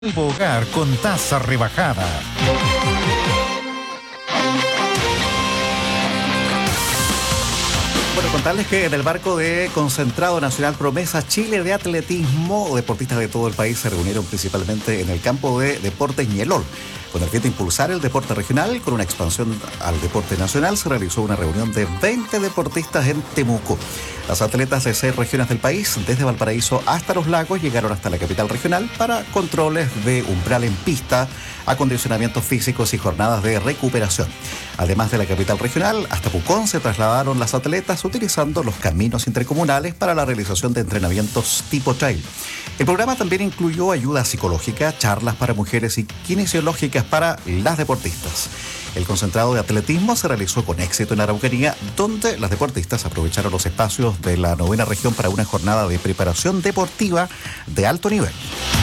Hogar con tasa rebajada. Bueno, contarles que en el marco de Concentrado Nacional Promesa Chile de Atletismo, deportistas de todo el país se reunieron principalmente en el campo de deportes Ñelol. Con el fin de impulsar el deporte regional, con una expansión al deporte nacional, se realizó una reunión de 20 deportistas en Temuco. Las atletas de 6 regiones del país, desde Valparaíso hasta Los Lagos, llegaron hasta la capital regional para controles de umbral en pista, acondicionamientos físicos y jornadas de recuperación. Además de la capital regional, hasta Pucón se trasladaron las atletas utilizando los caminos intercomunales para la realización de entrenamientos tipo trail. El programa también incluyó ayuda psicológica, charlas para mujeres y kinesiológicas para las deportistas. El concentrado de atletismo se realizó con éxito en la Araucanía, donde las deportistas aprovecharon los espacios de la 9ª región para una jornada de preparación deportiva de alto nivel.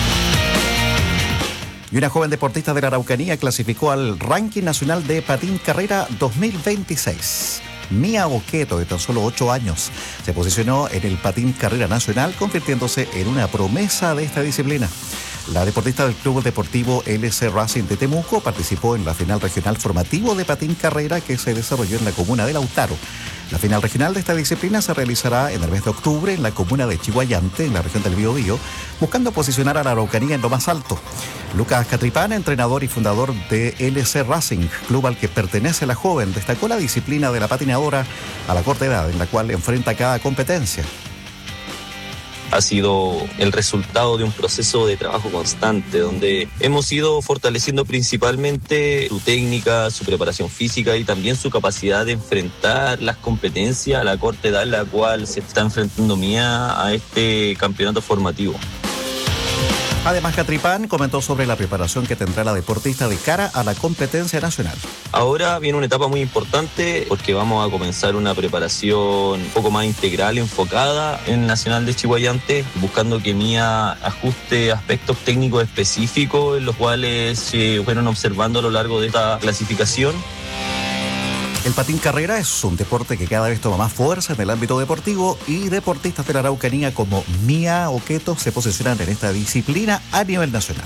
Y una joven deportista de la Araucanía clasificó al ranking nacional de patín carrera 2026. Mía Oqueto, de tan solo 8 años, se posicionó en el patín carrera nacional, convirtiéndose en una promesa de esta disciplina. La deportista del Club Deportivo LC Racing de Temuco participó en la final regional formativo de patín carrera que se desarrolló en la comuna de Lautaro. La final regional de esta disciplina se realizará en el mes de octubre en la comuna de Chihuayante, en la región del Biobío, buscando posicionar a la Araucanía en lo más alto. Lucas Catripán, entrenador y fundador de LC Racing, club al que pertenece la joven, destacó la disciplina de la patinadora a la corta edad en la cual enfrenta cada competencia. Ha sido el resultado de un proceso de trabajo constante, donde hemos ido fortaleciendo principalmente su técnica, su preparación física y también su capacidad de enfrentar las competencias a la corta edad en la cual se está enfrentando Mía a este campeonato formativo. Además, Catripán comentó sobre la preparación que tendrá la deportista de cara a la competencia nacional. Ahora viene una etapa muy importante porque vamos a comenzar una preparación un poco más integral, enfocada en Nacional de Chihuayante, buscando que Mía ajuste aspectos técnicos específicos en los cuales se fueron observando a lo largo de esta clasificación. El patín carrera es un deporte que cada vez toma más fuerza en el ámbito deportivo y deportistas de la Araucanía como Mía Oqueto se posicionan en esta disciplina a nivel nacional.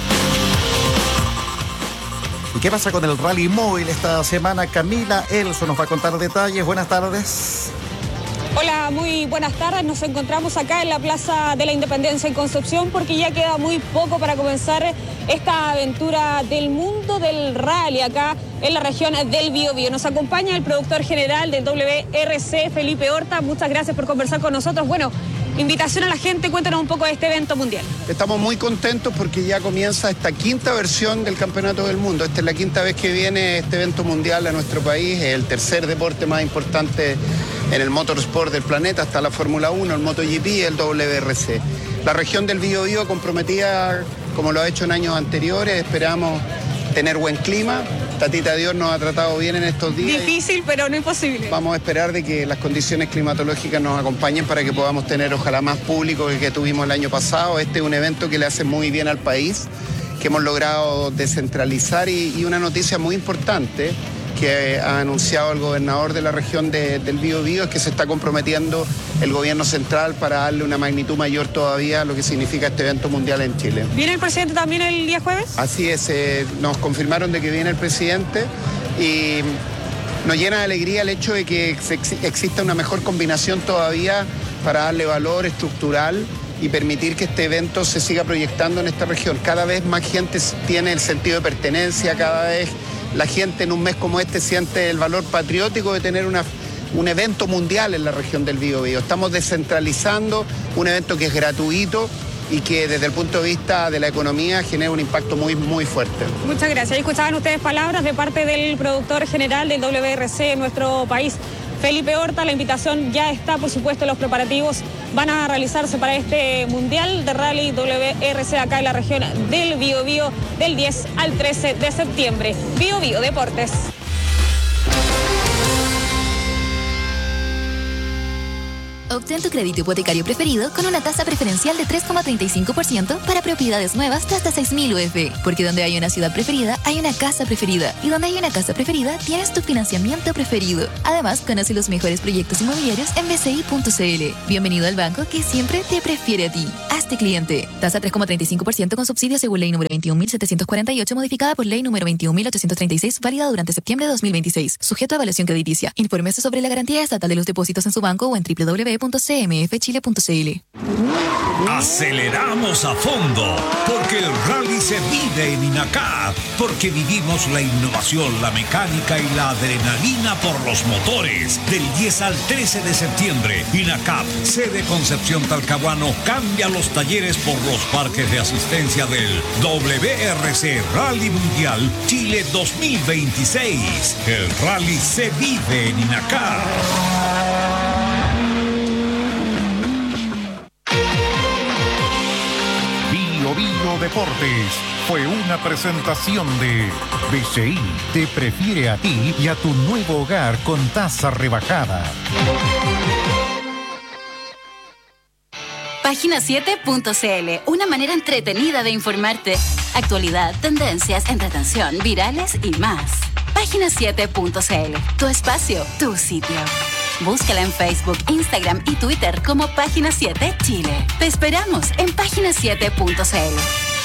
¿Y qué pasa con el rally móvil esta semana? Camila Elso nos va a contar detalles. Buenas tardes. Hola, muy buenas tardes. Nos encontramos acá en la Plaza de la Independencia en Concepción porque ya queda muy poco para comenzar esta aventura del mundo del rally acá en la región del Biobío. Nos acompaña el productor general del WRC, Felipe Horta. Muchas gracias por conversar con nosotros. Bueno, invitación a la gente, cuéntanos un poco de este evento mundial. Estamos muy contentos porque ya comienza esta 5ª versión del Campeonato del Mundo. Esta es la 5ª vez que viene este evento mundial a nuestro país. Es el tercer deporte más importante en el motorsport del planeta, hasta la Fórmula 1, el MotoGP y el WRC. La región del Biobío comprometida, como lo ha hecho en años anteriores, esperamos tener buen clima. Tatita Dios nos ha tratado bien en estos días. Difícil, pero no imposible. Vamos a esperar de que las condiciones climatológicas nos acompañen para que podamos tener ojalá más público que tuvimos el año pasado. Este es un evento que le hace muy bien al país, que hemos logrado descentralizar y una noticia muy importante que ha anunciado el gobernador de la región del Biobío es que se está comprometiendo el gobierno central para darle una magnitud mayor todavía a lo que significa este evento mundial en Chile. ¿Viene el presidente también el día jueves? Así es, nos confirmaron de que viene el presidente y nos llena de alegría el hecho de que exista una mejor combinación todavía para darle valor estructural y permitir que este evento se siga proyectando en esta región. Cada vez más gente tiene el sentido de pertenencia, cada vez la gente en un mes como este siente el valor patriótico de tener un evento mundial en la región del Biobío. Estamos descentralizando un evento que es gratuito y que desde el punto de vista de la economía genera un impacto muy, muy fuerte. Muchas gracias. Escuchaban ustedes palabras de parte del productor general del WRC en nuestro país, Felipe Horta. La invitación ya está, por supuesto, los preparativos van a realizarse para este Mundial de Rally WRC acá en la región del Biobío del 10 al 13 de septiembre. Biobío Deportes. Obtén tu crédito hipotecario preferido con una tasa preferencial de 3,35% para propiedades nuevas de hasta 6.000 UF. Porque donde hay una ciudad preferida, hay una casa preferida. Y donde hay una casa preferida, tienes tu financiamiento preferido. Además, conoce los mejores proyectos inmobiliarios en bci.cl. Bienvenido al banco que siempre te prefiere a ti. Hazte cliente. Tasa 3,35% con subsidio según ley número 21.748, modificada por ley número 21.836, válida durante septiembre de 2026. Sujeto a evaluación crediticia. Infórmese sobre la garantía estatal de los depósitos en su banco o en www.cmfchile.cl. Aceleramos a fondo, porque el rally se vive en INACAP, porque vivimos la innovación, la mecánica y la adrenalina por los motores. Del 10 al 13 de septiembre, INACAP, sede Concepción Talcahuano, cambia los talleres por los parques de asistencia del WRC Rally Mundial Chile 2026. El rally se vive en INACAP. Bio Deportes fue una presentación de BCI. Te prefiere a ti y a tu nuevo hogar con tasa rebajada. Página7.cl, una manera entretenida de informarte. Actualidad, tendencias, entretención, virales y más. Página7.cl, tu espacio, tu sitio. Búscala en Facebook, Instagram y Twitter como Página 7 Chile. Te esperamos en Página7.cl.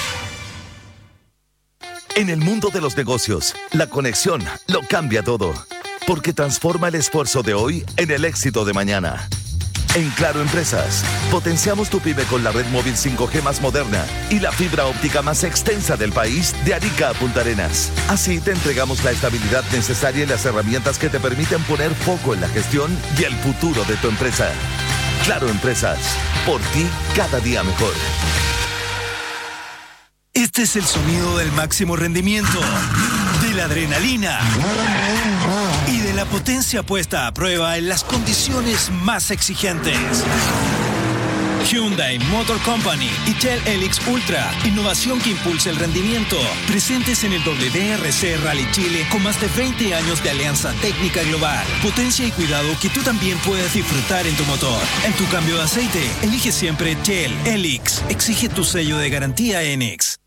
En el mundo de los negocios, la conexión lo cambia todo, porque transforma el esfuerzo de hoy en el éxito de mañana. En Claro Empresas, potenciamos tu pyme con la red móvil 5G más moderna y la fibra óptica más extensa del país, de Arica a Punta Arenas. Así te entregamos la estabilidad necesaria y las herramientas que te permiten poner foco en la gestión y el futuro de tu empresa. Claro Empresas, por ti cada día mejor. Este es el sonido del máximo rendimiento, de la adrenalina y de la potencia puesta a prueba en las condiciones más exigentes. Hyundai Motor Company y Shell Helix Ultra, innovación que impulsa el rendimiento. Presentes en el WRC Rally Chile con más de 20 años de alianza técnica global. Potencia y cuidado que tú también puedes disfrutar en tu motor. En tu cambio de aceite, elige siempre Shell Helix. Exige tu sello de garantía ENEX.